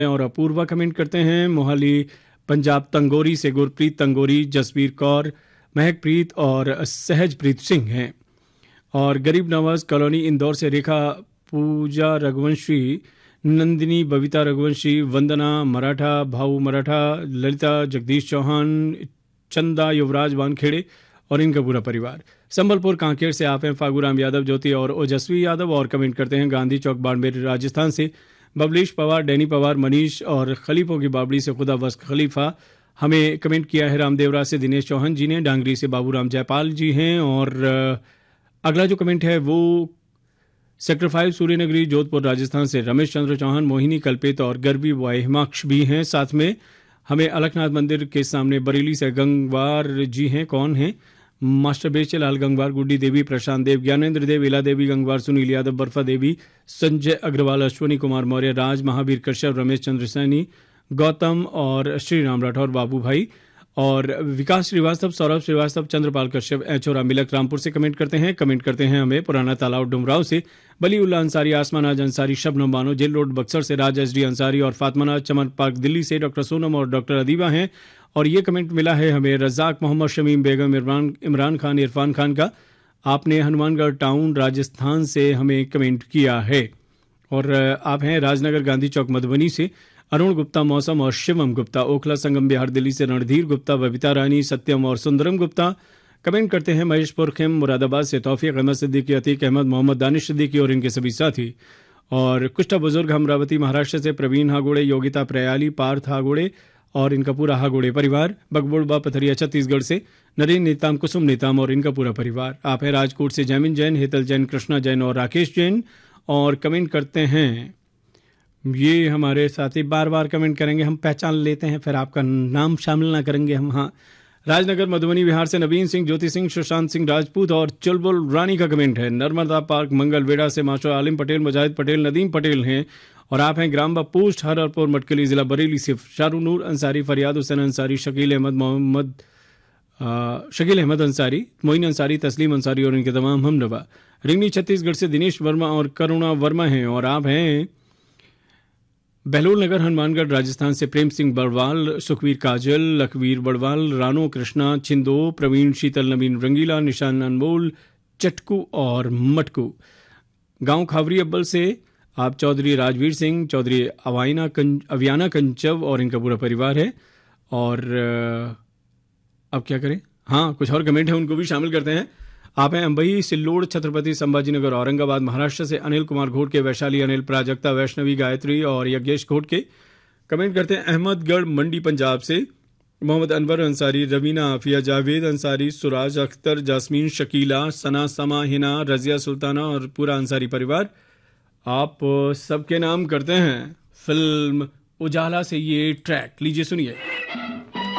और अपूर्वा कमेंट करते हैं मोहाली पंजाब तंगोरी से गुरप्रीत तंगोरी, जसवीर कौर, महकप्रीत और सहजप्रीत सिंह हैं। और गरीब नवाज कॉलोनी इंदौर से रेखा, पूजा रघुवंशी, नंदिनी, बबीता रघुवंशी, वंदना मराठा, भाऊ मराठा, ललिता, जगदीश चौहान, चंदा, युवराज वानखेड़े और इनका पूरा परिवार। संबलपुर कांकेर से आप हैं फागुराम यादव, ज्योति और ओजस्वी यादव। और कमेंट करते हैं गांधी चौक बाड़मेर राजस्थान से बबलीश पवार, डैनी पवार, मनीष और खलीफों की बाबड़ी से खुदा वस्क खलीफा। हमें कमेंट किया है रामदेवरा से दिनेश चौहान जी ने, डांगरी से बाबूराम जयपाल जी हैं। और अगला जो कमेंट है वो सेक्टर 5 सूर्यनगरी जोधपुर राजस्थान से रमेश चंद्र चौहान, मोहिनी, कल्पित और गर्वी व हिमाक्ष भी हैं। साथ में हमें अलखनाथ मंदिर के सामने बरेली से गंगवार जी हैं। कौन हैं? मास्टर बेचेलाल गंगवार, गुड्डी देवी, प्रशांत देव, ज्ञानेंद्र देव, इला देवी गंगवार, सुनील यादव, बर्फा देवी, संजय अग्रवाल, अश्वनी कुमार मौर्य, राज, महावीर कश्यप, रमेश चंद्र सैनी, गौतम और श्री राम राठौर, बाबू भाई और विकास श्रीवास्तव, सौरभ श्रीवास्तव, चंद्रपाल कश्यप, एचोरा मिलक रामपुर से कमेंट करते हैं हमें पुराना तालाब डुमराव से बलीउल्ला अंसारी, आसमानाज अंसारी, शबनम बानो, जेल रोड बक्सर से राज एस डी अंसारी और फातमानाज, चमन पार्क दिल्ली से डॉक्टर सोनम और डॉक्टर अदीबा हैं। और ये कमेंट मिला है हमें रज़ाक, मोहम्मद शमीम, बेगम, इमरान खान, इरफान खान का। आपने हनुमानगढ़ टाउन राजस्थान से हमें कमेंट किया है। और आप हैं राजनगर गांधी चौक मधुबनी से अरुण गुप्ता, मौसम और शिवम गुप्ता, ओखला संगम बिहार दिल्ली से रणधीर गुप्ता, बबीता रानी, सत्यम और सुंदरम गुप्ता। कमेंट करते हैं महेशपुर खेम मुरादाबाद से तौफीक अहमद सिद्दीकी, अतीक अहमद, मोहम्मद दानिश सिद्दीकी और इनके सभी साथी। और कुष्ठा बुजुर्ग अमरावती महाराष्ट्र से प्रवीण हागोड़े, योगिता प्रयाली, पार्थ हागोड़े और इनका पूरा हागोड़े परिवार। बगबुड़बा पथरिया छत्तीसगढ़ से नरेंद्र नेताम, कुसुम नेताम और इनका पूरा परिवार। आप हैं राजकोट से जैमिन जैन, हेतल जैन, कृष्णा जैन और राकेश जैन। और कमेंट करते हैं ये हमारे साथी बार बार कमेंट करेंगे, हम पहचान लेते हैं फिर आपका नाम शामिल ना करेंगे हम। हाँ, राजनगर मधुबनी बिहार से नवीन सिंह, ज्योति सिंह, सुशांत सिंह राजपूत और चुलबुल रानी का कमेंट है। नर्मदा पार्क मंगलवेड़ा से मास्टर आलिम पटेल, मुजाहिद पटेल, नदीम पटेल हैं। और आप हैं ग्राम पोस्ट हररपुर मटकली जिला बरेली से शाहरुनूर अंसारी, फरियाद हुसैन अंसारी, शकील अहमद अंसारी, मोइन अंसारी, तस्लीम अंसारी और इनके तमाम हमनवा। रिंगनी छत्तीसगढ़ से दिनेश वर्मा और करुणा वर्मा हैं। और आप हैं बहलोल नगर हनुमानगढ़ राजस्थान से प्रेम सिंह बड़वाल, सुखवीर काजल, लखवीर बड़वाल, रानो कृष्णा, छिंदो, प्रवीण, शीतल, नवीन रंगीला, निशान अनमोल, चटकू और मटकू। गांव खावरी अब्बल से आप चौधरी राजवीर सिंह, चौधरी अवियाना कंचव और इनका पूरा परिवार है। और अब क्या करें, हाँ कुछ और कमेंट है उनको भी शामिल करते हैं। आप हैं अंबई, सिल्लोड़, छत्रपति संभाजीनगर, औरंगाबाद महाराष्ट्र से अनिल कुमार घोटके, वैशाली अनिल, प्राजक्ता, वैष्णवी, गायत्री और यज्ञेश घोटके। कमेंट करते हैं अहमदगढ़ मंडी पंजाब से मोहम्मद अनवर अंसारी, रवीना आफिया, जावेद अंसारी, सुराज अख्तर, जासमीन, शकीला, सना, समा, हिना, रजिया सुल्ताना और पूरा अंसारी परिवार। आप सबके नाम करते हैं फिल्म उजाला से ये ट्रैक, लीजिए सुनिए।